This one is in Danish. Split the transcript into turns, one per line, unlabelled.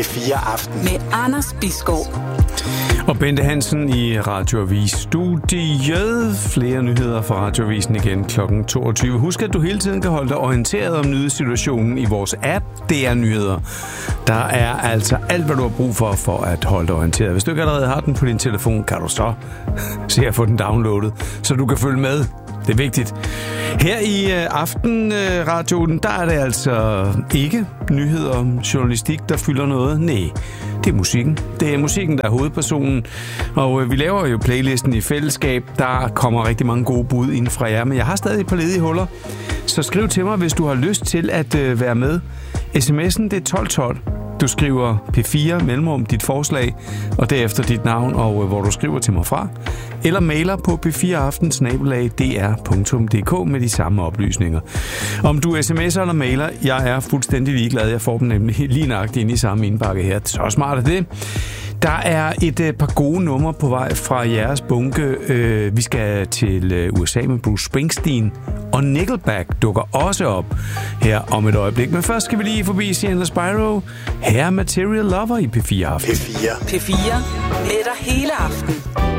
P4 Aften
med Anders Bisgaard
og Bente Hansen i Radioavis-studiet. Flere nyheder fra Radioavisen igen kl. 22. Husk, at du hele tiden kan holde dig orienteret om nyhedssituationen i vores app. Det er nyheder. Der er altså alt, hvad du har brug for at holde dig orienteret. Hvis du ikke allerede har den på din telefon, kan du så se at få den downloadet, så du kan følge med. Det er vigtigt. Her i Aftenradioen, der er det altså ikke nyheder om journalistik, der fylder noget. Nej, det er musikken. Det er musikken, der er hovedpersonen. Og vi laver jo playlisten i fællesskab. Der kommer rigtig mange gode bud ind fra jer, men jeg har stadig et par ledige huller. Så skriv til mig, hvis du har lyst til at være med. SMS'en, det er 1212. Du skriver P4 mellemrum dit forslag, og derefter dit navn, og hvor du skriver til mig fra. Eller mailer på p4aften@dr.dk med de samme oplysninger. Om du sms'er eller mailer, jeg er fuldstændig ligeglad. Jeg får dem nemlig lige nøjagtigt ind i samme indbakke her. Så smart er det. Der er et par gode numre på vej fra jeres bunke. Vi skal til USA med Bruce Springsteen, og Nickelback dukker også op her om et øjeblik. Men først skal vi lige forbi Sienna Spyro. Her er Material Lover i P4 Aften.
P4 med dig hele aften.